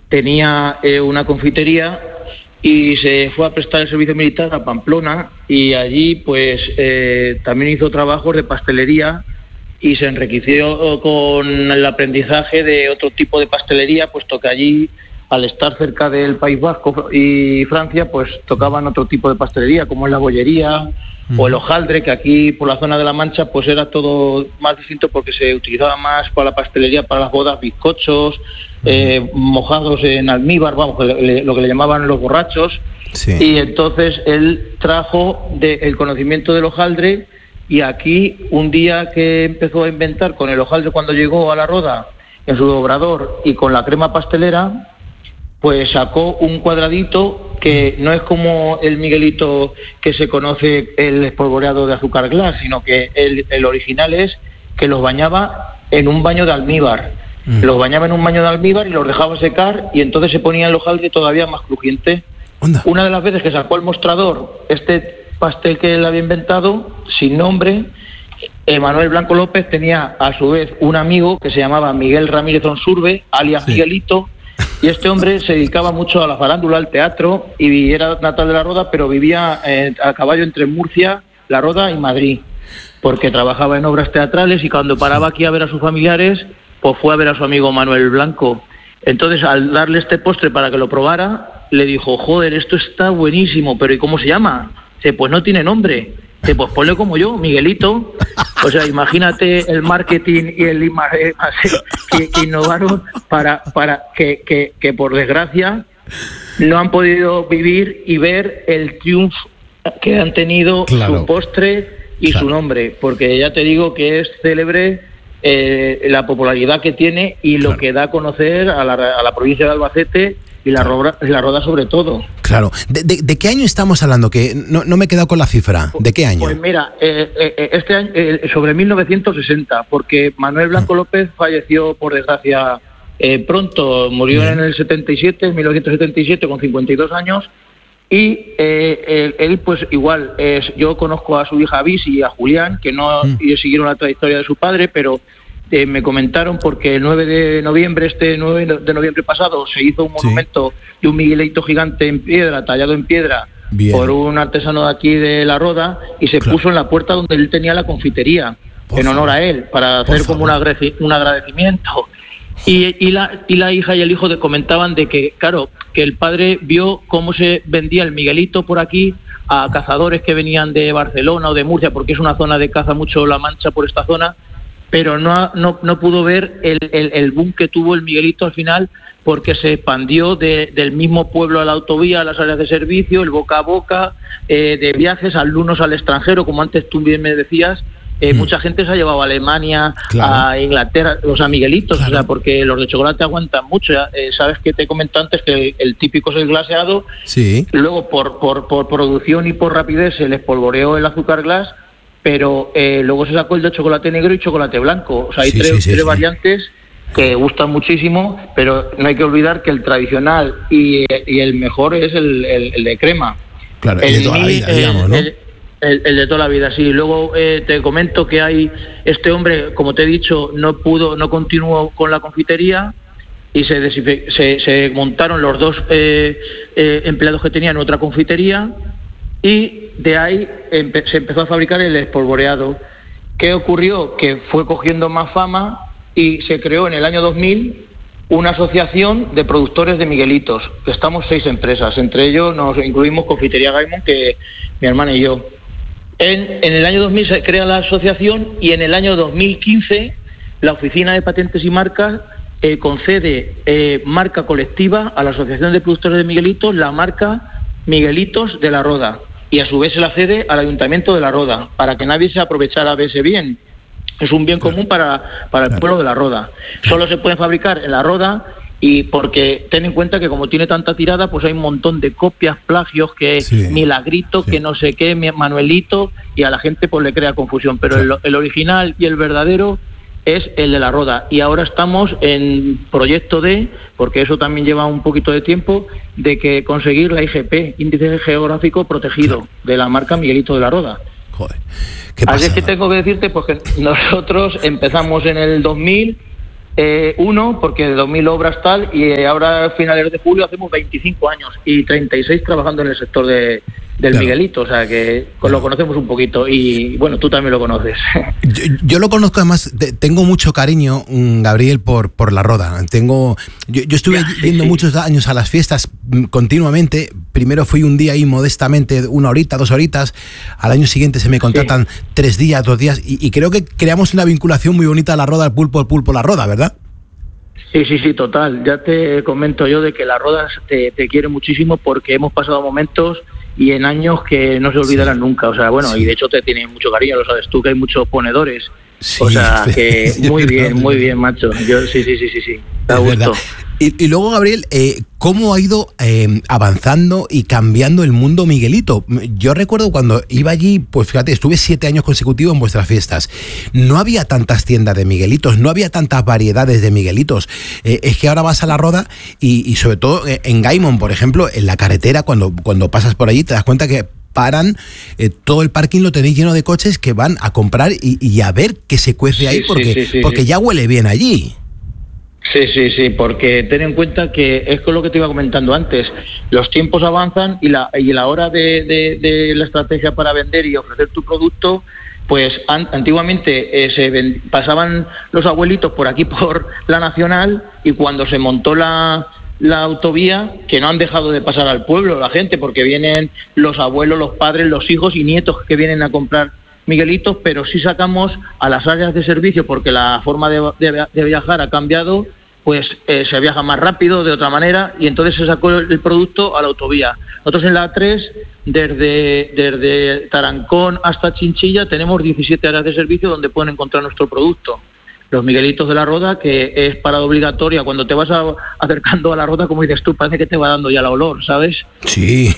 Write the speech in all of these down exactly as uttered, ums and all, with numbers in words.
tenía eh, una confitería y se fue a prestar el servicio militar a Pamplona y allí pues eh, también hizo trabajos de pastelería y se enriqueció con el aprendizaje de otro tipo de pastelería, puesto que allí, al estar cerca del País Vasco y Francia, pues tocaban otro tipo de pastelería, como es la bollería o el hojaldre, que aquí por la zona de la Mancha pues era todo más distinto porque se utilizaba más para la pastelería, para las bodas, bizcochos, eh, mojados en almíbar, vamos, lo que le llamaban los borrachos. Sí. Y entonces él trajo de, el conocimiento del hojaldre, y aquí un día que empezó a inventar con el hojaldre cuando llegó a la Roda en su obrador y con la crema pastelera, pues sacó un cuadradito que no es como el Miguelito que se conoce, el espolvoreado de azúcar glass, sino que el, el original es que los bañaba en un baño de almíbar. Mm. Los bañaba en un baño de almíbar y los dejaba secar, y entonces se ponía el hojaldre todavía más crujiente. Onda. Una de las veces que sacó al mostrador este pastel que él había inventado, sin nombre, Manuel Blanco López tenía a su vez un amigo que se llamaba Miguel Ramírez Onsurbe, alias sí. Miguelito, y este hombre se dedicaba mucho a la farándula, al teatro, y era natal de La Roda, pero vivía eh, a caballo entre Murcia, La Roda y Madrid, porque trabajaba en obras teatrales, y cuando paraba aquí a ver a sus familiares, pues fue a ver a su amigo Manuel Blanco. Entonces, al darle este postre para que lo probara, le dijo: joder, esto está buenísimo, pero ¿y cómo se llama? Dice: pues no tiene nombre. Dice: pues ponle como yo, Miguelito. O sea, imagínate el marketing y el que, que innovaron para, para que, que, que, por desgracia, no han podido vivir y ver el triunfo que han tenido, claro, su postre y claro, su nombre. Porque ya te digo que es célebre eh, la popularidad que tiene y lo claro, que da a conocer a la, a la provincia de Albacete y la, claro, Roda, la Roda sobre todo. Claro. ¿De, de, de qué año estamos hablando? Que no, no me he quedado con la cifra. ¿De qué año? Pues mira, eh, eh, este año, eh, sobre mil novecientos sesenta, porque Manuel Blanco López falleció, por desgracia, eh, pronto. Murió Bien. en el setenta y siete, en mil novecientos setenta y siete, con cincuenta y dos años. Y eh, él, él, pues igual, eh, yo conozco a su hija Vis y a Julián, que no mm. siguieron la trayectoria de su padre, pero Eh, me comentaron porque el nueve de noviembre, este nueve de noviembre pasado, se hizo un monumento sí. de un Miguelito gigante en piedra, tallado en piedra, Bien. por un artesano de aquí de La Roda, y se claro. puso en la puerta donde él tenía la confitería, por en honor favor. a él, para hacer por como un, agreci- un agradecimiento. Y, y, la, y la hija y el hijo de, comentaban de que, claro, que el padre vio cómo se vendía el Miguelito por aquí a cazadores que venían de Barcelona o de Murcia, porque es una zona de caza mucho La Mancha por esta zona, pero no, no, no pudo ver el, el, el boom que tuvo el Miguelito al final, porque se expandió de, del mismo pueblo a la autovía, a las áreas de servicio, el boca a boca, eh, de viajes, alumnos al extranjero, como antes tú bien me decías. Eh, mm. Mucha gente se ha llevado a Alemania, claro. a Inglaterra, los amiguelitos, claro. o sea, porque los de chocolate aguantan mucho. Eh, sabes que te comenté antes que el, el típico es el glaseado, sí. luego por, por, por producción y por rapidez se les polvoreó el azúcar glass, pero eh, luego se sacó el de chocolate negro y chocolate blanco. O sea, hay sí, tres, sí, sí, tres sí. variantes que gustan muchísimo, pero no hay que olvidar que el tradicional y, y el mejor es el, el, el de crema. Claro, el de toda la vida, el, digamos, ¿no? El, el, el de toda la vida, sí. Luego eh, te comento que hay este hombre, como te he dicho, no pudo, no continuó con la confitería y se, desife, se, se montaron los dos eh, eh, empleados que tenían otra confitería. Y de ahí empe- se empezó a fabricar el espolvoreado. ¿Qué ocurrió? Que fue cogiendo más fama y se creó en el año dos mil una asociación de productores de Miguelitos, que estamos seis empresas, entre ellos nos incluimos Confitería Gaimon, que mi hermana y yo. En, en el año dos mil se crea la asociación y en el año dos mil quince la Oficina de Patentes y Marcas eh, concede eh, marca colectiva a la Asociación de Productores de Miguelitos, la marca Miguelitos de La Roda, y a su vez se la cede al Ayuntamiento de La Roda, para que nadie se aprovechara de ese bien. Es un bien común para, para el pueblo de La Roda. Solo se pueden fabricar en La Roda, y porque ten en cuenta que como tiene tanta tirada, pues hay un montón de copias, plagios, que sí. Milagrito, sí. que no sé qué, Manuelito, y a la gente pues le crea confusión. Pero sí. el, el original y el verdadero es el de La Roda, y ahora estamos en proyecto de, porque eso también lleva un poquito de tiempo, de que conseguir la I G P, Índice Geográfico Protegido, claro. de la marca Miguelito de La Roda. Joder, ¿qué pasa? Así es que tengo que decirte, pues que nosotros empezamos en el dos mil, Eh, uno, porque de dos mil obras tal, y ahora a finales de julio hacemos veinticinco años y treinta y seis trabajando en el sector de, del claro. Miguelito, o sea que claro. lo conocemos un poquito y bueno, tú también lo conoces. Yo, yo lo conozco, además, de, tengo mucho cariño, Gabriel, por, por la Roda. Tengo, yo, yo estuve ya, yendo sí. muchos años a las fiestas continuamente. Primero fui un día ahí modestamente, una horita, dos horitas. Al año siguiente se me contratan sí. tres días, dos días y, y creo que creamos una vinculación muy bonita a la Roda, el pulpo, el pulpo, la Roda, ¿verdad? Sí, sí, sí, total. Ya te comento yo de que la Roda te, te quiere muchísimo porque hemos pasado momentos y en años que no se olvidarán sí. nunca. O sea, bueno, sí. y de hecho te tiene mucho cariño, lo sabes tú, que hay muchos ponedores. Sí, o sea, que muy bien, muy bien, macho. Yo sí, sí, sí, sí, sí. Da gusto. Y, y luego, Gabriel, eh, ¿cómo ha ido eh, avanzando y cambiando el mundo Miguelito? Yo recuerdo cuando iba allí, pues fíjate, estuve siete años consecutivos en vuestras fiestas. No había tantas tiendas de Miguelitos, no había tantas variedades de Miguelitos. Eh, es que ahora vas a la Roda y, y sobre todo en Gaimon, por ejemplo, en la carretera, cuando, cuando pasas por allí, te das cuenta que paran, eh, todo el parking lo tenéis lleno de coches que van a comprar y, y a ver qué se cuece sí, ahí, porque, sí, sí, sí, porque sí. ya huele bien allí. Sí, sí, sí, porque ten en cuenta que es con lo que te iba comentando antes, los tiempos avanzan y la, y la hora de, de, de la estrategia para vender y ofrecer tu producto, pues an, antiguamente eh, se ven, pasaban los abuelitos por aquí por la Nacional y cuando se montó la... la autovía, que no han dejado de pasar al pueblo la gente, porque vienen los abuelos, los padres, los hijos y nietos que vienen a comprar Miguelitos, pero sí sacamos a las áreas de servicio, porque la forma de, de, de viajar ha cambiado, pues eh, se viaja más rápido, de otra manera, y entonces se sacó el producto a la autovía. Nosotros en la A tres, desde, desde Tarancón hasta Chinchilla, tenemos diecisiete áreas de servicio donde pueden encontrar nuestro producto. Los Miguelitos de la Roda, que es parada obligatoria. Cuando te vas a, acercando a la Roda, como dices tú, parece que te va dando ya el olor, ¿sabes? Sí,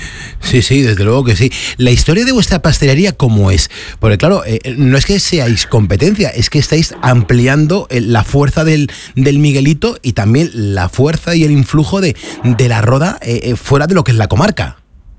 sí, sí, desde luego que sí. La historia de vuestra pastelería, ¿cómo es? Porque claro, eh, no es que seáis competencia, es que estáis ampliando la fuerza del, del Miguelito y también la fuerza y el influjo de, de la Roda eh, fuera de lo que es la comarca.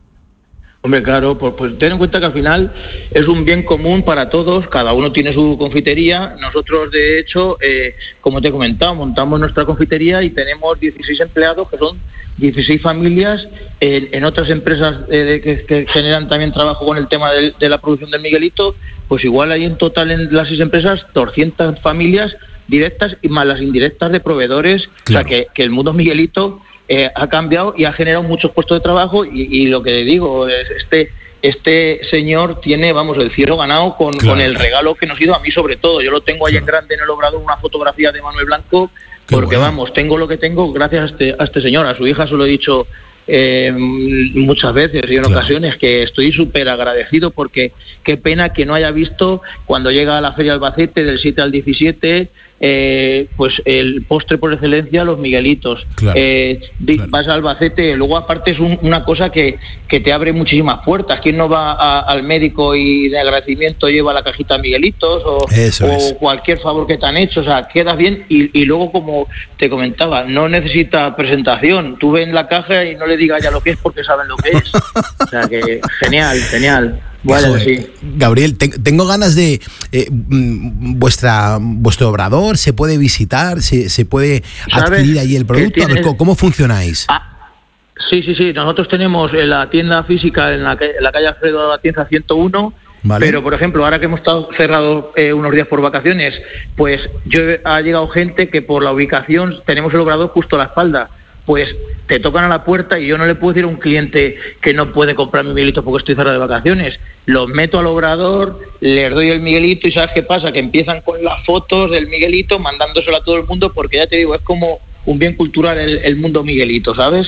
Hombre, claro, pues, pues ten en cuenta que al final es un bien común para todos, cada uno tiene su confitería. Nosotros, de hecho, eh, como te he comentado, montamos nuestra confitería y tenemos dieciséis empleados, que son dieciséis familias, en, en otras empresas eh, que, que generan también trabajo con el tema de, de la producción del Miguelito, pues igual hay en total en las seis empresas doscientas familias directas y más las indirectas de proveedores, claro. O sea que, que el mundo Miguelito... Eh, ha cambiado y ha generado muchos puestos de trabajo y, y lo que digo es este este señor tiene, vamos, el cielo ganado con, claro. con el regalo que nos hizo a mí sobre todo. Yo lo tengo ahí claro. en grande en el obrador, una fotografía de Manuel Blanco, qué porque bueno. vamos, tengo lo que tengo gracias a este, a este señor. A su hija se lo he dicho eh, muchas veces y en claro. ocasiones que estoy súper agradecido porque qué pena que no haya visto cuando llega a la Feria Albacete del siete al diecisiete Eh, pues el postre por excelencia, los Miguelitos. Claro, eh, claro. Vas a Albacete, luego aparte es un, una cosa que, que te abre muchísimas puertas. ¿Quién no va a, al médico y de agradecimiento lleva la cajita Miguelitos o, o cualquier favor que te han hecho? O sea, quedas bien y, y luego, como te comentaba, no necesita presentación. Tú ves la caja y no le digas ya lo que es porque saben lo que es. O sea que genial, genial. Bueno, sí. Gabriel, te, tengo ganas de eh, vuestra vuestro obrador, se puede visitar, se, se puede adquirir ahí el producto. Tienes... ¿Cómo, ¿Cómo funcionáis? Ah, sí, sí, sí. Nosotros tenemos la tienda física en la, en la calle Alfredo de Atienza ciento uno. Vale. Pero, por ejemplo, ahora que hemos estado cerrados eh, unos días por vacaciones, pues yo ha llegado gente que por la ubicación tenemos el obrador justo a la espalda. Pues te tocan a la puerta y yo no le puedo decir a un cliente que no puede comprar mi Miguelito porque estoy cerrado de vacaciones. Los meto al obrador, les doy el Miguelito y ¿sabes qué pasa? Que empiezan con las fotos del Miguelito mandándoselo a todo el mundo porque ya te digo, es como un bien cultural el, el mundo Miguelito, ¿sabes?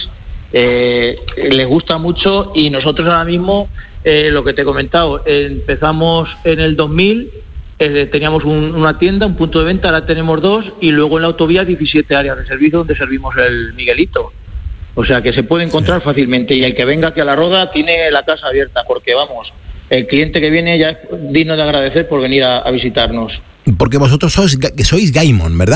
Eh, les gusta mucho y nosotros ahora mismo, eh, lo que te he comentado, eh, empezamos en el dos mil... Eh, teníamos un, una tienda, un punto de venta, ahora tenemos dos y luego en la autovía diecisiete áreas de servicio donde servimos el Miguelito. O sea que se puede encontrar sí. fácilmente y el que venga aquí a la Roda tiene la casa abierta porque vamos, el cliente que viene ya es digno de agradecer por venir a, a visitarnos. Porque vosotros sois, sois Gaimon, ¿verdad?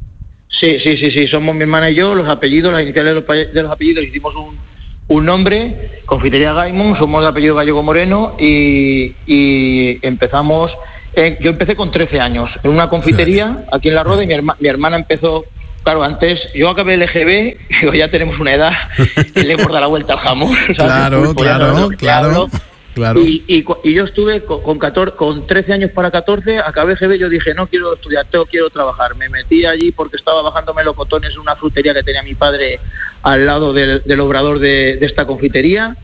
Sí, sí, sí, sí, somos mi hermana y yo, los apellidos, las iniciales de los, de los apellidos, hicimos un, un nombre, Confitería Gaimon, somos de apellido Gallego Moreno y, y empezamos Eh, yo empecé con trece años en una confitería aquí en La Roda y mi, herma, mi hermana empezó, claro, antes yo acabé el E G B, digo, ya tenemos una edad, y le hemos dado la vuelta al jamón. ¿Sabes? Claro, Pulpo, claro, claro, claro. Y, y, y yo estuve con, con, catorce, con trece años para catorce, acabé E G B, yo dije, no quiero estudiar, tengo, quiero trabajar. Me metí allí porque estaba bajándome locotones en una frutería que tenía mi padre al lado del, del obrador de, de esta confitería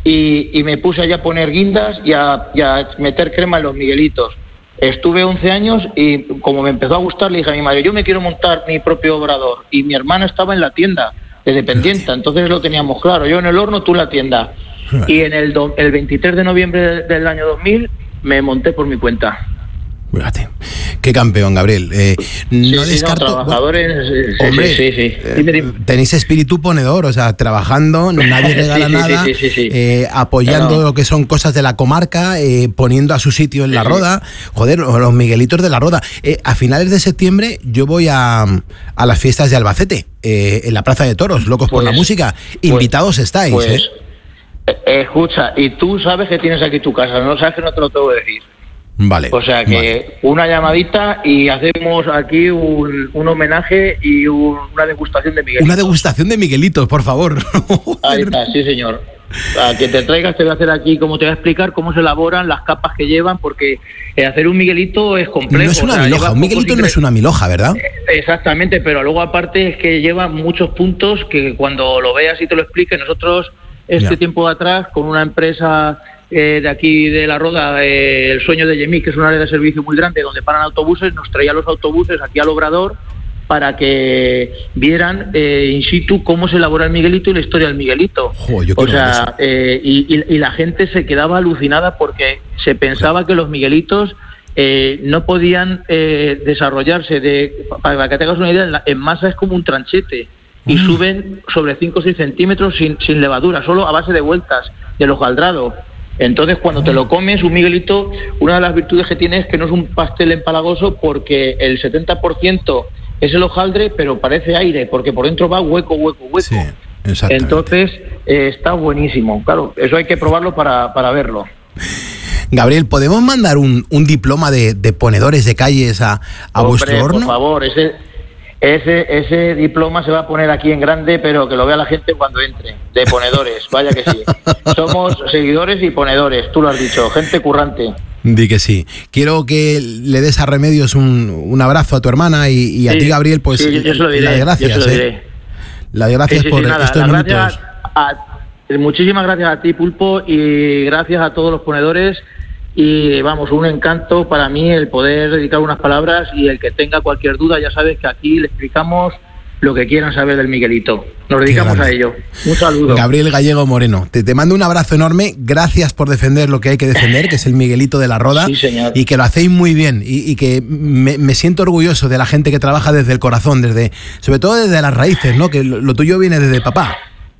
y, y me puse allá a poner guindas y a, y a meter crema en los miguelitos. Estuve once años y como me empezó a gustar, le dije a mi madre, yo me quiero montar mi propio obrador. Y mi hermana estaba en la tienda de dependienta, entonces lo teníamos claro. Yo en el horno, tú en la tienda. Y en el, do, el veintitrés de noviembre del año dos mil me monté por mi cuenta. Fíjate, qué campeón, Gabriel. Eh, no sí, descarto. Sí, no, trabajadores. Bueno, sí, hombre, sí, sí. sí. Dime, dime. Tenéis espíritu ponedor, o sea, trabajando, nadie regala sí, sí, nada, sí, sí, sí, sí. Eh, apoyando claro. lo que son cosas de la comarca, eh, poniendo a su sitio en sí, La Roda. Joder, los Miguelitos de La Roda. Eh, a finales de septiembre yo voy a, a las fiestas de Albacete, eh, en la Plaza de Toros, Locos pues, por la Música. Invitados pues, estáis, pues, ¿eh? eh. Escucha, y tú sabes que tienes aquí tu casa, no sabes que no te lo tengo que decir. Vale. O sea que vale. una llamadita y hacemos aquí un, un homenaje y un, una degustación de Miguelitos. Una degustación de Miguelitos, por favor. Ahí está, sí señor. A que te traigas te voy a hacer aquí, como te voy a explicar cómo se elaboran las capas que llevan, porque hacer un Miguelito es complejo. No es una o sea, miloja, un Miguelito no es una miloja, ¿verdad? Exactamente, pero luego aparte es que lleva muchos puntos que cuando lo veas y te lo explique, nosotros este ya. tiempo de atrás con una empresa... Eh, de aquí de La Roda, eh, el Sueño de Yemí, que es un área de servicio muy grande donde paran autobuses, nos traía los autobuses aquí al obrador para que vieran eh, in situ cómo se elabora el Miguelito y la historia del Miguelito. Jo, yo o sea, eh, y, y, y la gente se quedaba alucinada porque se pensaba que los Miguelitos eh, no podían eh, desarrollarse. De, para que te hagas una idea, en, la, en masa es como un tranchete y mm. suben sobre cinco o seis centímetros sin, sin levadura, solo a base de vueltas del hojaldrado. Entonces, cuando te lo comes, un Miguelito, una de las virtudes que tiene es que no es un pastel empalagoso porque el setenta por ciento es el hojaldre, pero parece aire, porque por dentro va hueco, hueco, hueco. Sí, exactamente. Entonces, eh, está buenísimo. Claro, eso hay que probarlo para, para verlo. Gabriel, ¿podemos mandar un, un diploma de, de ponedores de calles a, a Hombre, vuestro horno? Por favor, ese... Ese, ese diploma se va a poner aquí en grande, pero que lo vea la gente cuando entre, de ponedores, vaya que sí. Somos seguidores y ponedores, tú lo has dicho, gente currante. Di que sí. Quiero que le des a Remedios un, un abrazo a tu hermana y, y a sí, ti, Gabriel, pues sí, yo se lo diré, las gracias. Yo se lo diré. Eh. Las gracias sí, sí, por sí, nada, estos las minutos. Gracias a, muchísimas gracias a ti, Pulpo, y gracias a todos los ponedores. Y vamos, un encanto para mí el poder dedicar unas palabras y el que tenga cualquier duda, ya sabes que aquí le explicamos lo que quieran saber del Miguelito. Nos dedicamos a ello. Un saludo. Gabriel Gallego Moreno, te, te mando un abrazo enorme, gracias por defender lo que hay que defender, que es el Miguelito de La Roda, sí, señor. Y que lo hacéis muy bien y, y que me, me siento orgulloso de la gente que trabaja desde el corazón, desde, sobre todo desde las raíces, ¿no? Que lo, lo tuyo viene desde papá.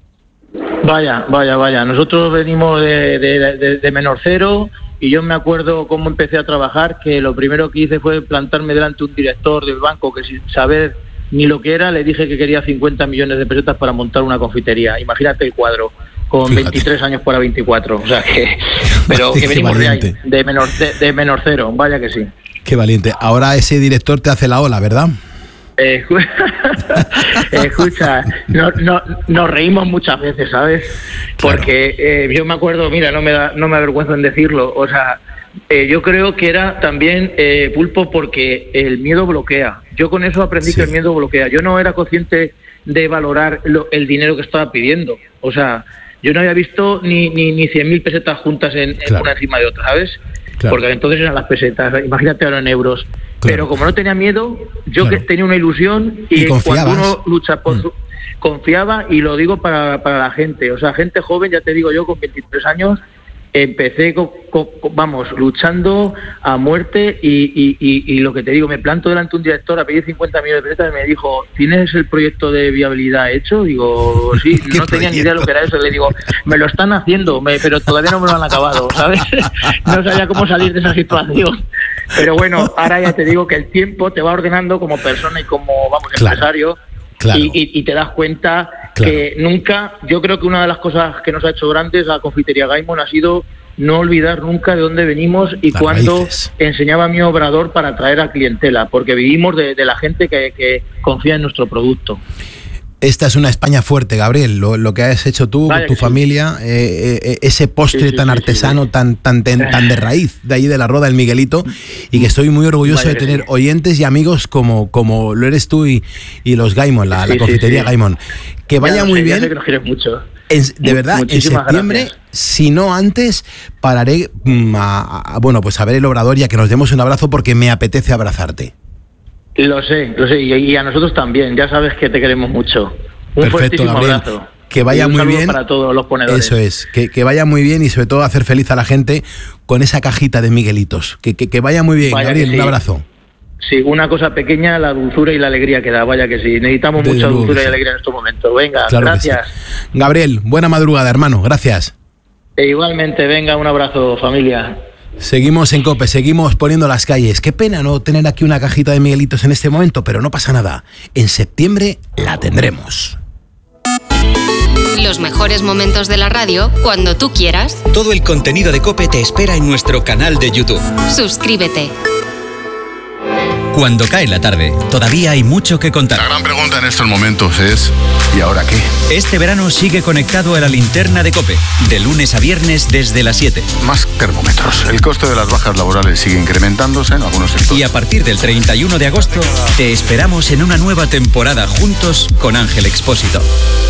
Vaya, vaya, vaya. Nosotros venimos de, de, de, de Menorcero. Y yo me acuerdo cómo empecé a trabajar, que lo primero que hice fue plantarme delante de un director del banco que sin saber ni lo que era, le dije que quería cincuenta millones de pesetas para montar una confitería. Imagínate el cuadro, con Fíjate. veintitrés años para veinticuatro. O sea que, pero que venimos de ahí, de, menor, de, de Menorcero, vaya que sí. Qué valiente. Ahora ese director te hace la ola, ¿verdad? Eh, escucha, no, no, nos reímos muchas veces, ¿sabes? Porque eh, yo me acuerdo, mira, no me da, no me avergüenzo en decirlo, o sea, eh, yo creo que era también eh, Pulpo porque el miedo bloquea. Yo con eso aprendí sí. que el miedo bloquea. Yo no era consciente de valorar lo, el dinero que estaba pidiendo. O sea, yo no había visto ni ni, ni cien mil pesetas juntas en, claro. en una encima de otra, ¿sabes? Claro. Porque entonces eran las pesetas, imagínate ahora en euros. Claro. Pero como no tenía miedo, yo claro. que tenía una ilusión y, y cuando uno lucha por mm. su, confiaba, y lo digo para, para la gente, o sea, gente joven, ya te digo yo, con veintitrés años, empecé, con, con, con, vamos, luchando a muerte y, y, y, y lo que te digo, me planto delante de un director a pedir cincuenta millones de pesetas y me dijo, ¿tienes el proyecto de viabilidad hecho? Digo, sí, no tenía ni idea de lo que era eso. Le digo, me lo están haciendo, me, pero todavía no me lo han acabado, ¿sabes? No sabía cómo salir de esa situación. Pero bueno, ahora ya te digo que el tiempo te va ordenando como persona y como, vamos, claro. empresario. Claro. Y, y, y te das cuenta claro. que nunca, yo creo que una de las cosas que nos ha hecho grandes la confitería Gaimon ha sido no olvidar nunca de dónde venimos y Las cuándo raíces. enseñaba a mi obrador para atraer a clientela, porque vivimos de, de la gente que, que confía en nuestro producto. Esta es una España fuerte, Gabriel, lo, lo que has hecho tú, Vaya tu que familia, sí. eh, eh, ese postre Sí, sí, tan sí, artesano, sí, sí. tan, tan, tan, tan de raíz, de ahí de la Roda del Miguelito, y que estoy muy orgulloso Vaya de que tener sí. oyentes y amigos como, como lo eres tú y, y los Gaimon, la, la Sí, sí, confitería sí. Gaimon. Que Ya vaya lo muy sé, ya bien. sé que nos quieres mucho. En- de Mu- verdad, en muchísimas septiembre, gracias. si no antes, pararé mm, a, a- bueno, pues a ver el obrador y a que nos demos un abrazo porque me apetece abrazarte. Lo sé, lo sé, y, y a nosotros también, ya sabes que te queremos mucho. Un Perfecto, fuertísimo Gabriel. abrazo. Que vaya Y un muy saludo bien. para todos los ponedores. Eso es, que, que vaya muy bien y sobre todo hacer feliz a la gente con esa cajita de Miguelitos. Que, que, que vaya muy bien, Vaya Gabriel, que un sí. abrazo. Sí, una cosa pequeña, la dulzura y la alegría que da, vaya que sí. Necesitamos Desde mucha luego dulzura que y sí. alegría en estos momentos. Venga, Claro que gracias. sí. Gabriel, buena madrugada, hermano, gracias. E igualmente, venga, un abrazo, familia. Seguimos en COPE, seguimos poniendo las calles. Qué pena no tener aquí una cajita de Miguelitos en este momento, pero no pasa nada. En septiembre la tendremos. Los mejores momentos de la radio cuando tú quieras. Todo el contenido de COPE te espera en nuestro canal de YouTube. Suscríbete. Cuando cae la tarde, todavía hay mucho que contar. La gran pregunta en estos momentos es ¿y ahora qué? Este verano sigue conectado a la linterna de COPE, de lunes a viernes desde las siete. Más termómetros. El coste de las bajas laborales sigue incrementándose en algunos sectores. Y a partir del treinta y uno de agosto, te esperamos en una nueva temporada juntos con Ángel Expósito.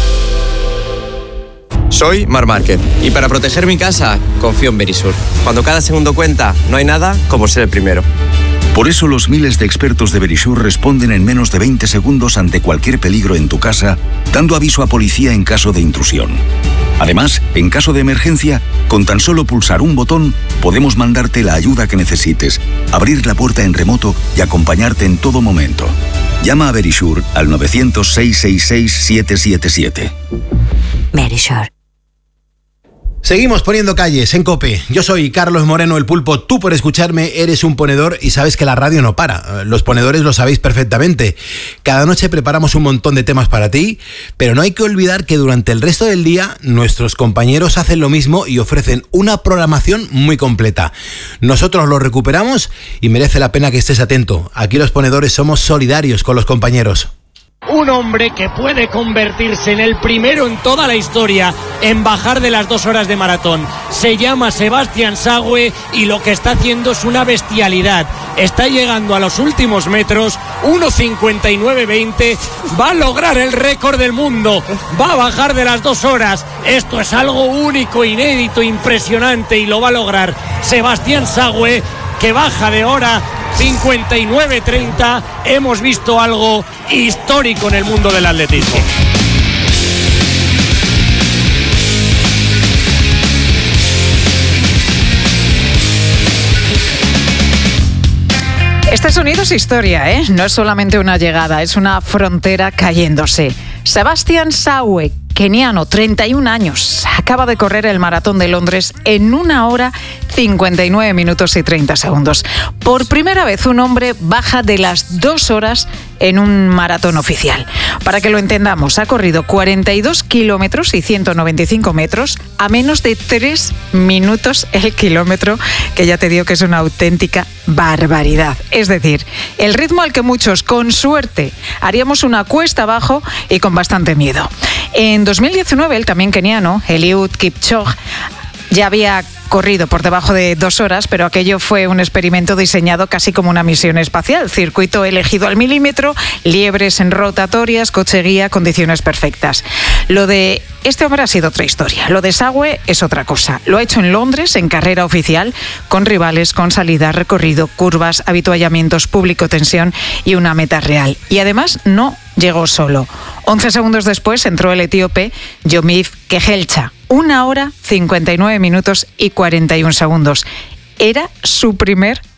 Soy Mar Márquez y para proteger mi casa confío en Verisur. Cuando cada segundo cuenta, no hay nada como ser el primero. Por eso los miles de expertos de Verisur responden en menos de veinte segundos ante cualquier peligro en tu casa, dando aviso a policía en caso de intrusión. Además, en caso de emergencia, con tan solo pulsar un botón, podemos mandarte la ayuda que necesites, abrir la puerta en remoto y acompañarte en todo momento. Llama a Verisur al nueve cero cero, seis seis seis, siete siete siete. Verisur. Seguimos poniendo calles en COPE. Yo soy Carlos Moreno, el Pulpo. Tú, por escucharme, eres un ponedor y sabes que la radio no para. Los ponedores lo sabéis perfectamente. Cada noche preparamos un montón de temas para ti, pero no hay que olvidar que durante el resto del día nuestros compañeros hacen lo mismo y ofrecen una programación muy completa. Nosotros lo recuperamos y merece la pena que estés atento. Aquí los ponedores somos solidarios con los compañeros. Un hombre que puede convertirse en el primero en toda la historia en bajar de las dos horas de maratón. Se llama Sebastián Sagüe y lo que está haciendo es una bestialidad. Está llegando a los últimos metros, uno cincuenta y nueve veinte. Va a lograr el récord del mundo. Va a bajar de las dos horas. Esto es algo único, inédito, impresionante y lo va a lograr Sebastián Sagüe, que baja de hora cincuenta y nueve treinta. Hemos visto algo histórico en el mundo del atletismo. Este sonido es historia, ¿eh? No es solamente una llegada, es una frontera cayéndose. Sebastián Sagüe, keniano, treinta y un años, acaba de correr el maratón de Londres en una hora cincuenta y nueve minutos y treinta segundos. Por primera vez un hombre baja de las dos horas en un maratón oficial. Para que lo entendamos, ha corrido cuarenta y dos kilómetros y ciento noventa y cinco metros a menos de tres minutos el kilómetro, que ya te digo que es una auténtica barbaridad. Es decir, el ritmo al que muchos, con suerte, haríamos una cuesta abajo y con bastante miedo. En dos mil diecinueve, el también keniano, Eliud Kipchoge, ya había corrido por debajo de dos horas, pero aquello fue un experimento diseñado casi como una misión espacial. Circuito elegido al milímetro, liebres en rotatorias, coche guía, condiciones perfectas. Lo de este hombre ha sido otra historia. Lo de Sagüe es otra cosa. Lo ha hecho en Londres, en carrera oficial, con rivales, con salida, recorrido, curvas, habituallamientos, público, tensión y una meta real. Y además no llegó solo. once segundos después entró el etíope Yomif Kejelcha. Una hora, cincuenta y nueve minutos y cuarenta y un segundos. Era su primer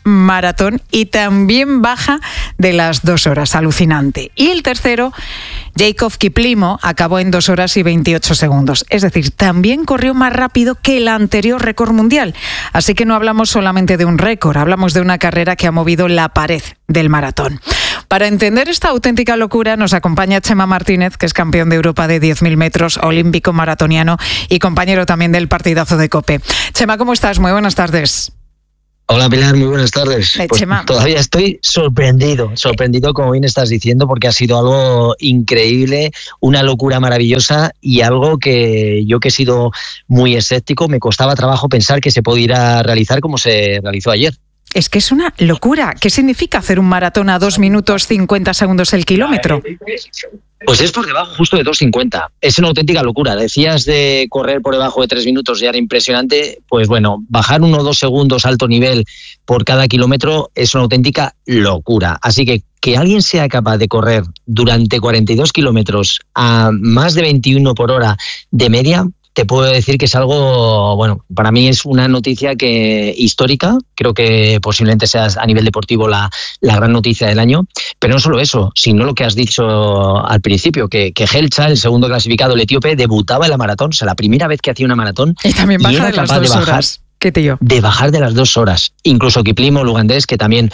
maratón y también baja de las dos horas, alucinante. Y el tercero, Jacob Kiplimo, acabó en dos horas y veintiocho segundos. Es decir, también corrió más rápido que el anterior récord mundial. Así que no hablamos solamente de un récord, hablamos de una carrera que ha movido la pared del maratón. Para entender esta auténtica locura nos acompaña Chema Martínez, que es campeón de Europa de diez mil metros, olímpico maratoniano y compañero también del partidazo de COPE. Chema, ¿cómo estás? Muy buenas tardes. Hola Pilar, muy buenas tardes. Eh, pues Chema. Todavía estoy sorprendido, sorprendido como bien estás diciendo, porque ha sido algo increíble, una locura maravillosa y algo que yo, que he sido muy escéptico, me costaba trabajo pensar que se pudiera realizar como se realizó ayer. Es que es una locura. ¿Qué significa hacer un maratón a dos minutos cincuenta segundos el kilómetro? Pues es por debajo justo de dos cincuenta. Es una auténtica locura. Decías de correr por debajo de tres minutos, ya era impresionante. Pues bueno, bajar uno o dos segundos alto nivel por cada kilómetro es una auténtica locura. Así que que alguien sea capaz de correr durante cuarenta y dos kilómetros a más de veintiuno por hora de media, te puedo decir que es algo, bueno, para mí es una noticia que histórica, creo que posiblemente sea a nivel deportivo la, la gran noticia del año, pero no solo eso, sino lo que has dicho al principio, que, que Helcha, el segundo clasificado, el etíope, debutaba en la maratón, o sea, la primera vez que hacía una maratón, y también baja y era de las capaz dos de bajar. horas. ¿Qué tío? De bajar de las dos horas. Incluso Kiplimo, el ugandés, que también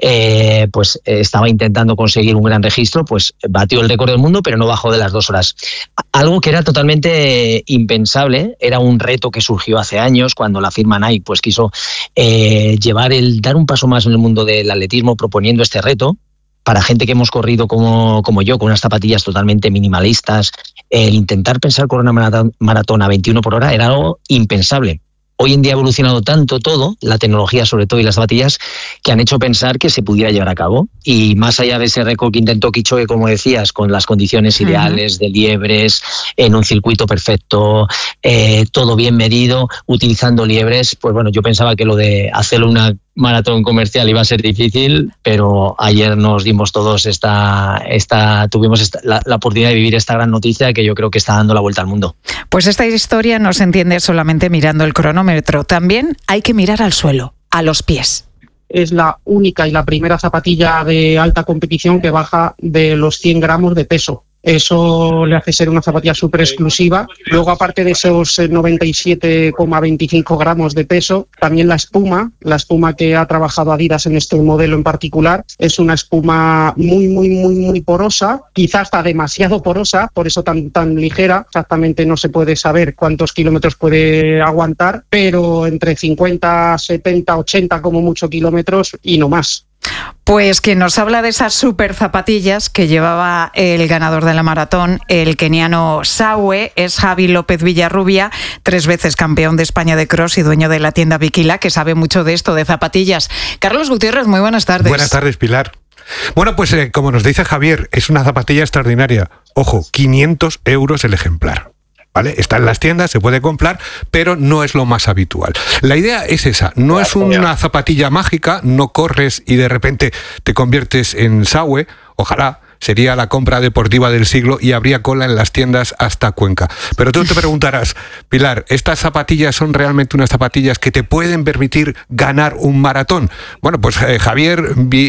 eh, pues, eh, estaba intentando conseguir un gran registro, pues batió el récord del mundo, pero no bajó de las dos horas. Algo que era totalmente impensable, era un reto que surgió hace años, cuando la firma Nike pues, quiso eh, llevar el, dar un paso más en el mundo del atletismo proponiendo este reto. Para gente que hemos corrido como, como yo, con unas zapatillas totalmente minimalistas, el intentar pensar correr una maratón, maratón a veintiuno por hora era algo impensable. Hoy en día ha evolucionado tanto todo, la tecnología sobre todo y las zapatillas, que han hecho pensar que se pudiera llevar a cabo. Y más allá de ese récord que intentó Kipchoge, como decías, con las condiciones ideales de liebres, en un circuito perfecto, eh, todo bien medido, utilizando liebres, pues bueno, yo pensaba que lo de hacerlo una maratón comercial iba a ser difícil, pero ayer nos dimos todos esta, esta tuvimos esta, la, la oportunidad de vivir esta gran noticia que yo creo que está dando la vuelta al mundo. Pues esta historia no se entiende solamente mirando el cronómetro, también hay que mirar al suelo, a los pies. Es la única y la primera zapatilla de alta competición que baja de los cien gramos de peso. Eso le hace ser una zapatilla súper exclusiva. Luego, aparte de esos noventa y siete coma veinticinco gramos de peso, también la espuma, la espuma que ha trabajado Adidas en este modelo en particular, es una espuma muy, muy, muy, muy porosa, quizás hasta demasiado porosa, por eso tan, tan ligera. Exactamente no se puede saber cuántos kilómetros puede aguantar, pero entre cincuenta, setenta, ochenta como mucho kilómetros y no más. Pues quien nos habla de esas super zapatillas que llevaba el ganador de la maratón, el keniano Sawe, es Javi López Villarrubia, tres veces campeón de España de cross y dueño de la tienda Bikila, que sabe mucho de esto, de zapatillas. Carlos Gutiérrez, muy buenas tardes. Buenas tardes, Pilar. Bueno, pues eh, como nos dice Javier, es una zapatilla extraordinaria. Ojo, quinientos euros el ejemplar. ¿Vale? Está en las tiendas, se puede comprar, pero no es lo más habitual. La idea es esa, no es una zapatilla mágica, no corres y de repente te conviertes en Sawe, ojalá. Sería la compra deportiva del siglo y habría cola en las tiendas hasta Cuenca. Pero tú te preguntarás, Pilar, ¿estas zapatillas son realmente unas zapatillas que te pueden permitir ganar un maratón? Bueno, pues eh, Javier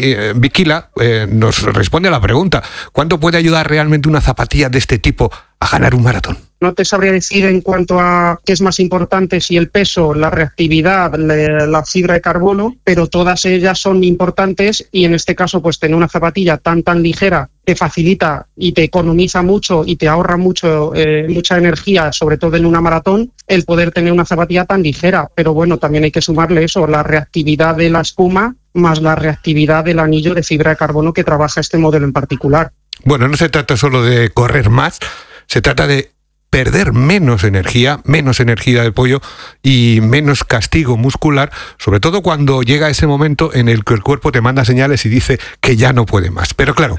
Bikila eh, nos responde a la pregunta. ¿Cuánto puede ayudar realmente una zapatilla de este tipo a ganar un maratón? No te sabría decir en cuanto a qué es más importante, si el peso, la reactividad, la fibra de carbono, pero todas ellas son importantes y en este caso pues tener una zapatilla tan tan ligera te facilita y te economiza mucho y te ahorra mucho eh, mucha energía, sobre todo en una maratón, el poder tener una zapatilla tan ligera. Pero bueno, también hay que sumarle eso, la reactividad de la espuma más la reactividad del anillo de fibra de carbono que trabaja este modelo en particular. Bueno, no se trata solo de correr más, se trata de perder menos energía, menos energía de pollo y menos castigo muscular, sobre todo cuando llega ese momento en el que el cuerpo te manda señales y dice que ya no puede más. Pero claro,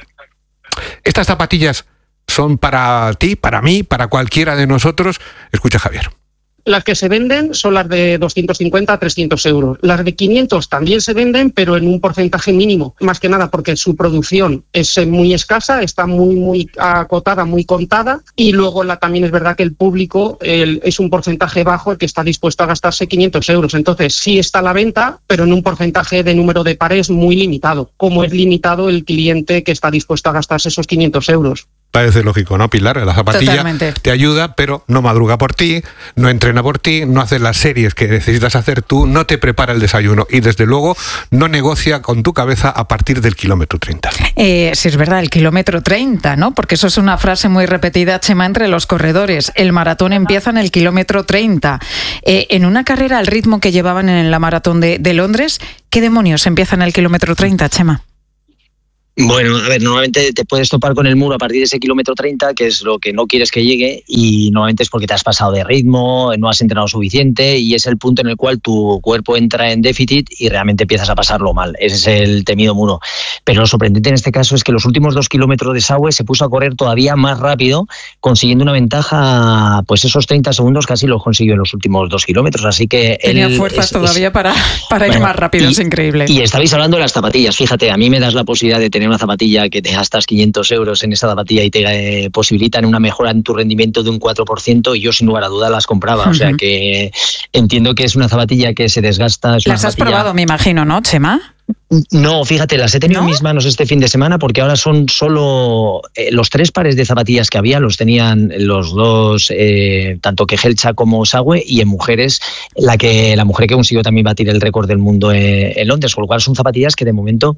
estas zapatillas son para ti, para mí, para cualquiera de nosotros. Escucha, Javier. Las que se venden son las de doscientos cincuenta a trescientos euros. Las de quinientos también se venden, pero en un porcentaje mínimo. Más que nada porque su producción es muy escasa, está muy, muy acotada, muy contada. Y luego la, también es verdad que el público el, es un porcentaje bajo el que está dispuesto a gastarse quinientos euros. Entonces sí está a la venta, pero en un porcentaje de número de pares muy limitado. Como es limitado el cliente que está dispuesto a gastarse esos quinientos euros. Parece lógico, ¿no, Pilar? La zapatilla Totalmente. Te ayuda, pero no madruga por ti, no entrena por ti, no hace las series que necesitas hacer tú, no te prepara el desayuno y, desde luego, no negocia con tu cabeza a partir del kilómetro treinta. Eh, sí, es verdad, el kilómetro treinta, ¿no? Porque eso es una frase muy repetida, Chema, entre los corredores. El maratón empieza en el kilómetro treinta. Eh, en una carrera al ritmo que llevaban en la maratón de, de Londres, ¿qué demonios empieza en el kilómetro treinta, Chema? Bueno, a ver, normalmente te puedes topar con el muro a partir de ese kilómetro treinta, que es lo que no quieres que llegue, y normalmente es porque te has pasado de ritmo, no has entrenado suficiente, y es el punto en el cual tu cuerpo entra en déficit y realmente empiezas a pasarlo mal. Ese es el temido muro. Pero lo sorprendente en este caso es que los últimos dos kilómetros de Sawe se puso a correr todavía más rápido, consiguiendo una ventaja, pues esos treinta segundos casi los consiguió en los últimos dos kilómetros. Así que tenía él fuerzas es, todavía es, para, para bueno, ir más rápido, y, es increíble. Y estabais hablando de las zapatillas. Fíjate, a mí me das la posibilidad de tener una zapatilla que te gastas quinientos euros en esa zapatilla y te eh, posibilitan una mejora en tu rendimiento de un cuatro por ciento, y yo sin lugar a duda las compraba. Uh-huh. O sea que entiendo que es una zapatilla que se desgasta. Es las una has zapatilla... probado, me imagino, ¿no, Chema? No, fíjate, las he tenido ¿No? en mis manos este fin de semana, porque ahora son solo eh, los tres pares de zapatillas que había, los tenían los dos, eh, tanto Kejelcha como Sawe, y en mujeres, la que la mujer que consiguió también batir el récord del mundo eh, en Londres, con lo cual son zapatillas que de momento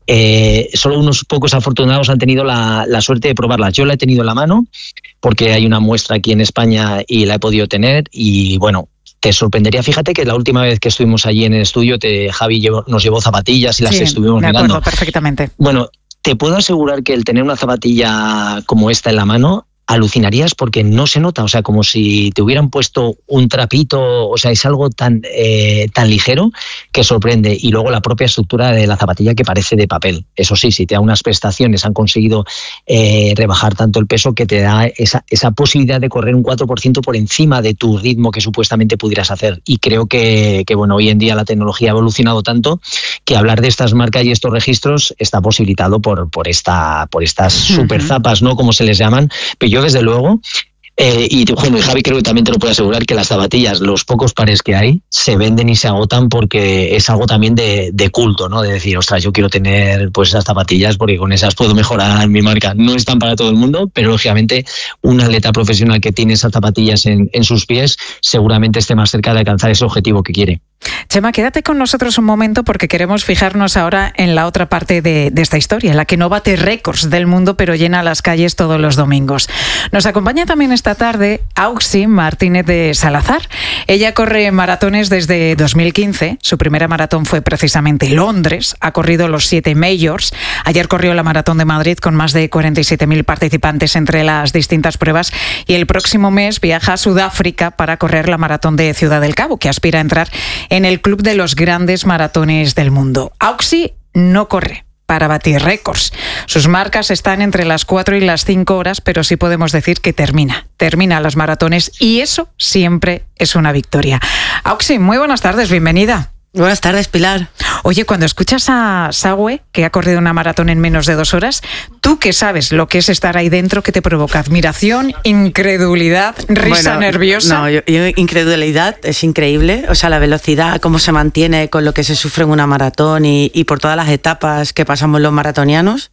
eh, solo unos pocos afortunados han tenido la, la suerte de probarlas. Yo la he tenido en la mano, porque hay una muestra aquí en España y la he podido tener, y bueno, te sorprendería. Fíjate que la última vez que estuvimos allí en el estudio, te, Javi llevó, nos llevó zapatillas y las sí, estuvimos me mirando. Acuerdo perfectamente. Bueno, te puedo asegurar que el tener una zapatilla como esta en la mano, alucinarías porque no se nota, o sea, como si te hubieran puesto un trapito, o sea, es algo tan, eh, tan ligero que sorprende. Y luego la propia estructura de la zapatilla, que parece de papel. Eso sí, si te da unas prestaciones, han conseguido eh, rebajar tanto el peso que te da esa, esa posibilidad de correr un cuatro por ciento por encima de tu ritmo que supuestamente pudieras hacer. Y creo que, que bueno, hoy en día la tecnología ha evolucionado tanto que hablar de estas marcas y estos registros está posibilitado por, por, esta, por estas super zapas, ¿no? Como se les llaman. Pero yo, desde luego, eh, y bueno, Javi creo que también te lo puedo asegurar, que las zapatillas, los pocos pares que hay, se venden y se agotan porque es algo también de, de culto, ¿no? De decir, ostras, yo quiero tener pues esas zapatillas porque con esas puedo mejorar mi marca. No están para todo el mundo, pero lógicamente un atleta profesional que tiene esas zapatillas en, en sus pies seguramente esté más cerca de alcanzar ese objetivo que quiere. Chema, quédate con nosotros un momento porque queremos fijarnos ahora en la otra parte de, de esta historia, en la que no bate récords del mundo, pero llena las calles todos los domingos. Nos acompaña también esta tarde Auxi Martínez de Salazar. Ella corre maratones desde dos mil quince. Su primera maratón fue precisamente Londres. Ha corrido los siete majors. Ayer corrió la maratón de Madrid con más de cuarenta y siete mil participantes entre las distintas pruebas, y el próximo mes viaja a Sudáfrica para correr la maratón de Ciudad del Cabo, que aspira a entrar en el club de los grandes maratones del mundo. Auxi no corre para batir récords. Sus marcas están entre las cuatro y las cinco horas, pero sí podemos decir que termina, termina las maratones, y eso siempre es una victoria. Auxi, muy buenas tardes, bienvenida. Buenas tardes, Pilar. Oye, cuando escuchas a Sawe, que ha corrido una maratón en menos de dos horas, tú que sabes lo que es estar ahí dentro, ¿qué te provoca? ¿Admiración, incredulidad, risa bueno, nerviosa? No, yo, yo, incredulidad, es increíble. O sea, la velocidad, cómo se mantiene con lo que se sufre en una maratón y, y por todas las etapas que pasamos los maratonianos.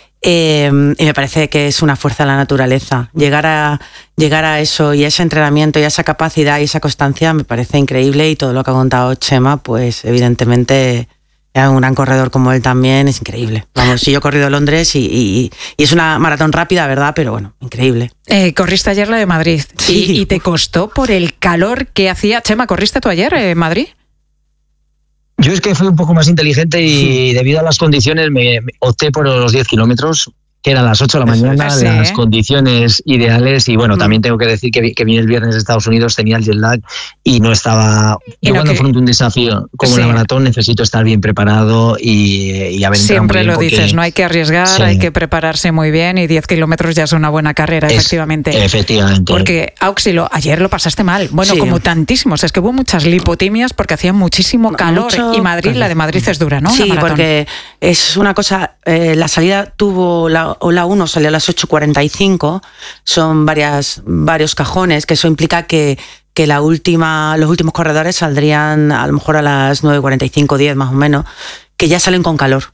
Eh, y me parece que es una fuerza de la naturaleza. Llegar a, llegar a eso y a ese entrenamiento y a esa capacidad y esa constancia me parece increíble, y todo lo que ha contado Chema, pues evidentemente un gran corredor como él también es increíble. Vamos, sí, yo he corrido Londres y, y, y es una maratón rápida, ¿verdad? Pero bueno, increíble. Eh, corriste ayer la de Madrid, sí. y, y te costó por el calor que hacía. Chema, ¿corriste tú ayer en eh, Madrid? Yo es que fui un poco más inteligente y debido a las condiciones me, me opté por los diez kilómetros, que eran las ocho de la mañana, sí, las ¿eh? condiciones ideales. Y bueno, Mm. también tengo que decir que, que vine el viernes de Estados Unidos, tenía el jet lag y no estaba... Y Yo lo cuando que- afronto un desafío como Sí. la maratón necesito estar bien preparado y, y haber entrado Siempre muy bien lo porque- dices, no hay que arriesgar, Sí. hay que prepararse muy bien y diez kilómetros ya es una buena carrera, Es- efectivamente. Efectivamente. Porque, Auxilo, ayer lo pasaste mal. Bueno, Sí. como tantísimos. Es que hubo muchas lipotimias porque hacía muchísimo calor. Mucho y Madrid, calor. la de Madrid es dura, ¿no? La Sí, maratón. porque es una cosa, eh, la salida tuvo, la, o la uno salió a las ocho cuarenta y cinco, son varias, varios cajones, que eso implica que, que la última, los últimos corredores saldrían a lo mejor a las nueve cuarenta y cinco, diez más o menos, que ya salen con calor.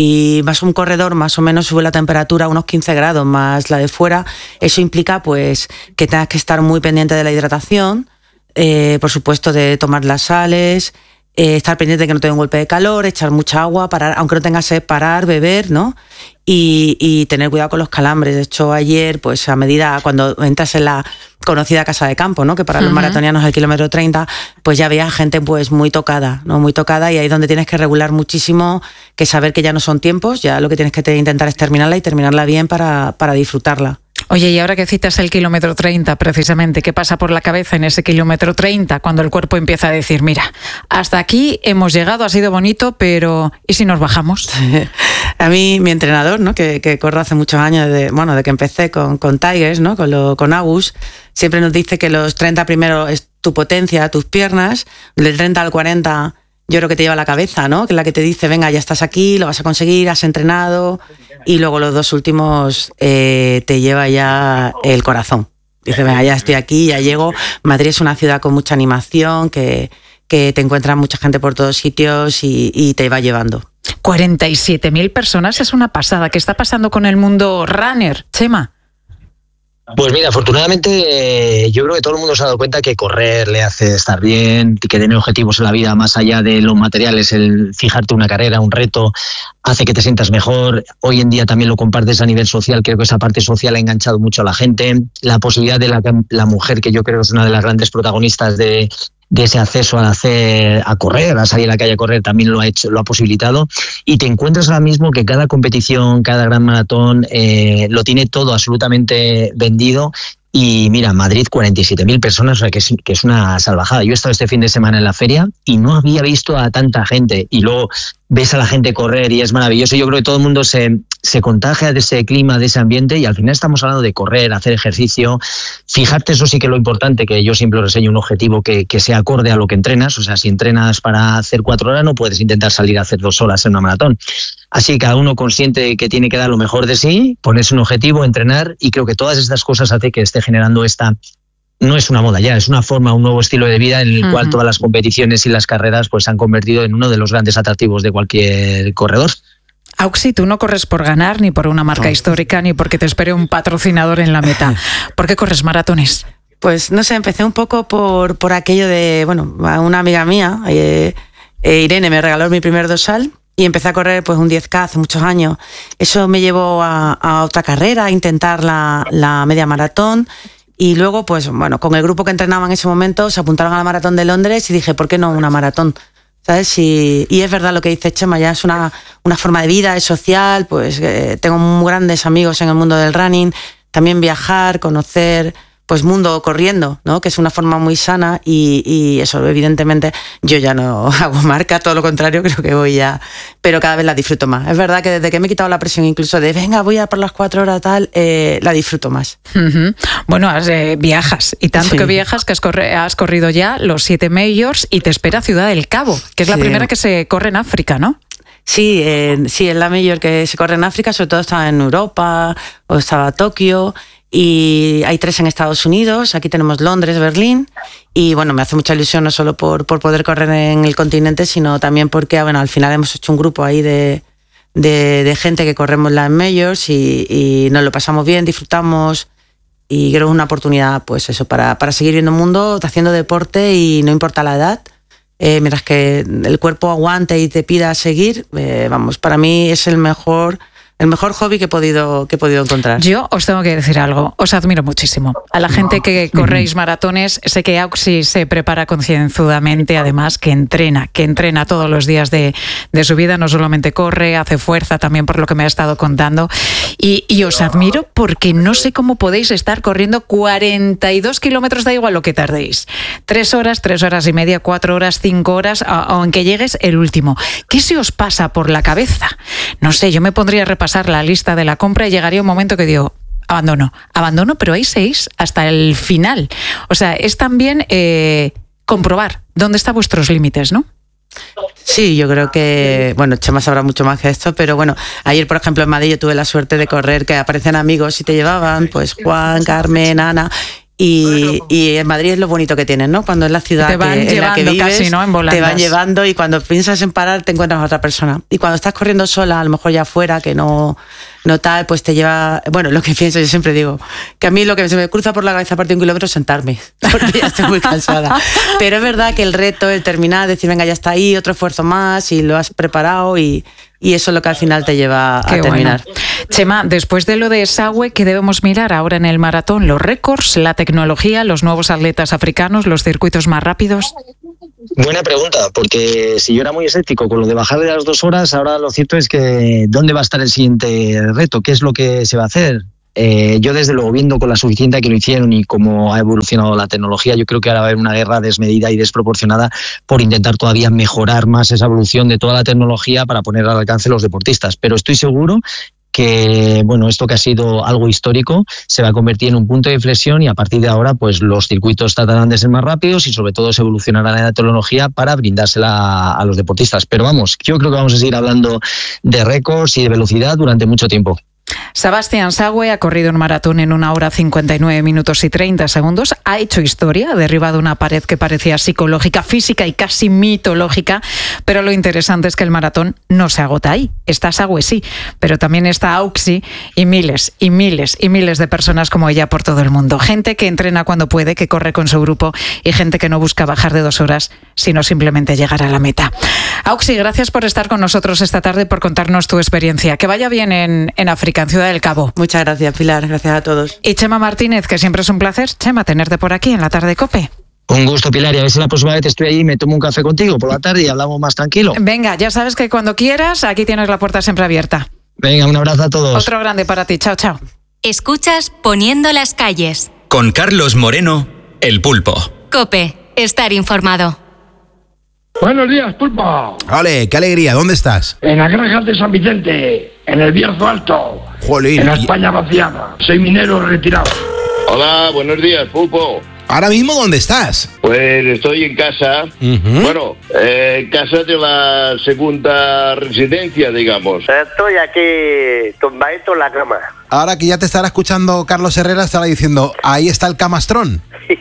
Y vas a un corredor, más o menos sube la temperatura a unos quince grados más la de fuera. Eso implica pues que tengas que estar muy pendiente de la hidratación, eh, por supuesto de tomar las sales, eh, estar pendiente de que no te dé un golpe de calor, echar mucha agua, parar, aunque no tengas sed, parar, beber, ¿no? Y, y tener cuidado con los calambres. De hecho, ayer, pues a medida, cuando entras en la conocida casa de campo, ¿no? Que para los Ujú. maratonianos el kilómetro treinta, pues ya veía gente pues muy tocada, ¿no? Muy tocada, y ahí es donde tienes que regular muchísimo, que saber que ya no son tiempos, ya lo que tienes que te- intentar es terminarla y terminarla bien para, para disfrutarla. Oye, y ahora que citas el kilómetro treinta, precisamente, ¿qué pasa por la cabeza en ese kilómetro treinta cuando el cuerpo empieza a decir, mira, hasta aquí hemos llegado, ha sido bonito, pero ¿y si nos bajamos? A mí, mi entrenador, ¿no? que, que corro hace muchos años, de, bueno, de que empecé con, con Tigers, ¿no? con, lo, con Agus, siempre nos dice que los treinta primeros es tu potencia, tus piernas, del treinta al cuarenta yo creo que te lleva la cabeza, ¿no? Que es la que te dice, venga, ya estás aquí, lo vas a conseguir, has entrenado, y luego los dos últimos eh, te lleva ya el corazón. Dice, venga, ya estoy aquí, ya llego. Madrid es una ciudad con mucha animación, que, que te encuentras mucha gente por todos sitios y, y te va llevando. cuarenta y siete mil personas es una pasada. ¿Qué está pasando con el mundo runner, Chema? Pues mira, afortunadamente eh, yo creo que todo el mundo se ha dado cuenta que correr le hace estar bien, que tener objetivos en la vida más allá de los materiales, el fijarte una carrera, un reto, hace que te sientas mejor. Hoy en día también lo compartes a nivel social, creo que esa parte social ha enganchado mucho a la gente. La posibilidad de la, la mujer, que yo creo que es una de las grandes protagonistas de, de ese acceso a hacer, a correr, a salir a la calle a correr, también lo ha hecho, lo ha posibilitado. Y te encuentras ahora mismo que cada competición, cada gran maratón eh, lo tiene todo absolutamente vendido. Y mira, Madrid, cuarenta y siete mil personas, o sea, que es, que es una salvajada. Yo he estado este fin de semana en la feria y no había visto a tanta gente. Y luego ves a la gente correr y es maravilloso. Yo creo que todo el mundo se, se contagia de ese clima, de ese ambiente, y al final estamos hablando de correr, hacer ejercicio. Fijarte, eso sí que es lo importante, que yo siempre reseño un objetivo que, que sea acorde a lo que entrenas. O sea, si entrenas para hacer cuatro horas, no puedes intentar salir a hacer dos horas en una maratón. Así que cada uno consciente que tiene que dar lo mejor de sí, ponerse un objetivo, entrenar, y creo que todas estas cosas hacen que esté generando esta... No es una moda ya, es una forma, un nuevo estilo de vida en el uh-huh. cual todas las competiciones y las carreras pues se han convertido en uno de los grandes atractivos de cualquier corredor. Auxi, tú no corres por ganar, ni por una marca no. histórica, ni porque te espere un patrocinador en la meta. ¿Por qué corres maratones? Pues no sé, empecé un poco por, por aquello de, bueno, una amiga mía, eh, eh, Irene, me regaló mi primer dorsal y empecé a correr pues un diez K hace muchos años. Eso me llevó a, a otra carrera, a intentar la, la media maratón. Y luego, pues bueno, con el grupo que entrenaba en ese momento, se apuntaron a la maratón de Londres y dije, ¿por qué no una maratón? ¿Sabes? Y, y es verdad lo que dice Chema, ya es una, una forma de vida, es social, pues eh, tengo muy grandes amigos en el mundo del running, también viajar, conocer pues mundo corriendo, ¿no? Que es una forma muy sana y, y eso, evidentemente, yo ya no hago marca, todo lo contrario, creo que voy ya, pero cada vez la disfruto más. Es verdad que desde que me he quitado la presión incluso de, venga, voy a por las cuatro horas tal, eh, la disfruto más. Uh-huh. Bueno, has, eh, viajas, y tanto sí. que viajas que has, corre, has corrido ya los siete majors y te espera Ciudad del Cabo, que es la sí. primera que se corre en África, ¿no? Sí, eh, sí, es la mayor que se corre en África, sobre todo estaba en Europa, o estaba Tokio, y hay tres en Estados Unidos, aquí tenemos Londres, Berlín, y bueno, me hace mucha ilusión no solo por, por poder correr en el continente, sino también porque bueno, al final hemos hecho un grupo ahí de, de, de gente que corremos las majors y, y nos lo pasamos bien, disfrutamos, y creo que es una oportunidad pues eso, para, para seguir viendo el mundo, haciendo deporte y no importa la edad, eh, mientras que el cuerpo aguante y te pida seguir, eh, vamos, para mí es el mejor... el mejor hobby que he podido, que he podido encontrar. Yo os tengo que decir algo, os admiro muchísimo. A la gente que corréis maratones, sé que Auxi se prepara concienzudamente, además que entrena, que entrena todos los días de, de su vida, no solamente corre, hace fuerza también por lo que me ha estado contando. Y, y os admiro porque no sé cómo podéis estar corriendo cuarenta y dos kilómetros, da igual lo que tardéis. Tres horas, tres horas y media, cuatro horas, cinco horas, aunque llegues el último. ¿Qué se os pasa por la cabeza? No sé, yo me pondría a repasar la lista de la compra y llegaría un momento que digo, abandono, abandono, pero hay seis hasta el final. O sea, es también eh, comprobar dónde están vuestros límites, ¿no? Sí, yo creo que, bueno, Chema sabrá mucho más que esto, pero bueno, ayer, por ejemplo, en Madrid yo tuve la suerte de correr, que aparecen amigos y te llevaban, pues Juan, Carmen, Ana. Y, y en Madrid es lo bonito que tienen, ¿no? Cuando es la ciudad te van que, en la que vives, casi, ¿no? En volandas. Te van llevando y cuando piensas en parar te encuentras a otra persona. Y cuando estás corriendo sola, a lo mejor ya afuera, que no, no tal, pues te lleva... Bueno, lo que pienso, yo siempre digo, que a mí lo que se me cruza por la cabeza aparte de un kilómetro es sentarme, porque ya estoy muy cansada. Pero es verdad que el reto, el terminar, decir, venga, ya está ahí, otro esfuerzo más, y lo has preparado y... Y eso es lo que al final te lleva a Qué terminar. Bueno. Chema, después de lo de Sawe, ¿qué debemos mirar ahora en el maratón? ¿Los récords, la tecnología, los nuevos atletas africanos, los circuitos más rápidos? Buena pregunta, porque si yo era muy escéptico con lo de bajar de las dos horas, ahora lo cierto es que ¿dónde va a estar el siguiente reto? ¿Qué es lo que se va a hacer? Eh, yo desde luego, viendo con la suficiencia que lo hicieron y cómo ha evolucionado la tecnología, yo creo que ahora va a haber una guerra desmedida y desproporcionada por intentar todavía mejorar más esa evolución de toda la tecnología para poner al alcance a los deportistas. Pero estoy seguro que, bueno, esto que ha sido algo histórico se va a convertir en un punto de inflexión y a partir de ahora pues los circuitos tratarán de ser más rápidos y sobre todo se evolucionará la tecnología para brindársela a los deportistas. Pero vamos, yo creo que vamos a seguir hablando de récords y de velocidad durante mucho tiempo. Sebastián Sawe ha corrido un maratón en una hora cincuenta y nueve minutos y treinta segundos. Ha hecho historia, ha derribado una pared que parecía psicológica, física y casi mitológica. Pero lo interesante es que el maratón no se agota ahí. Está Sawe, sí, pero también está Auxi y miles y miles y miles de personas como ella por todo el mundo. Gente que entrena cuando puede, que corre con su grupo y gente que no busca bajar de dos horas, sino simplemente llegar a la meta. Auxi, gracias por estar con nosotros esta tarde, por contarnos tu experiencia. Que vaya bien en, en África, en Ciudad del Cabo. Muchas gracias, Pilar. Gracias a todos. Y Chema Martínez, que siempre es un placer, Chema, tenerte por aquí en la tarde COPE. Un gusto, Pilar, y a ver si la próxima vez estoy ahí y me tomo un café contigo por la tarde y hablamos más tranquilo. Venga, ya sabes que cuando quieras, aquí tienes la puerta siempre abierta. Venga, un abrazo a todos. Otro grande para ti. Chao, chao. Escuchas Poniendo las calles. Con Carlos Moreno, El Pulpo. COPE, estar informado. Buenos días, Pulpo. Ole, qué alegría, ¿dónde estás? En la granja de San Vicente, en el Bierzo Alto. Jolín. En la España vaciada. Soy minero retirado. Hola, buenos días, Pulpo. ¿Ahora mismo dónde estás? Pues estoy en casa. Uh-huh. Bueno, eh, en casa de la segunda residencia, digamos. Estoy aquí tumbadito en la cama. Ahora que ya te estará escuchando Carlos Herrera, estará diciendo, ahí está el camastrón.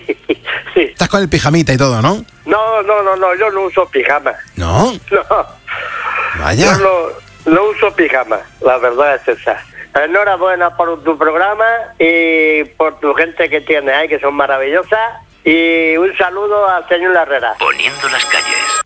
Sí. Estás con el pijamita y todo, ¿no? No, no, no, no, yo no uso pijama. ¿No? No. Vaya. Yo no, no uso pijama, la verdad es esa. Enhorabuena por tu programa y por tu gente que tienes ahí, que son maravillosas. Y un saludo al señor Herrera. Poniendo las calles.